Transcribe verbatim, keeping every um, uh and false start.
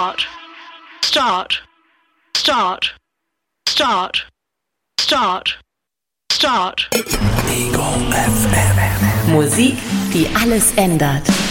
Start. Start. Start. Start. Start. Start. Ego F M. Musik, die alles ändert.